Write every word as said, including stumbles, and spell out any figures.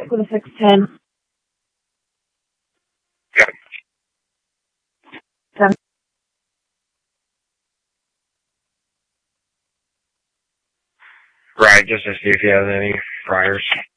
stick with a six ten. Okay. Ten. Right, just to see if he has any priors.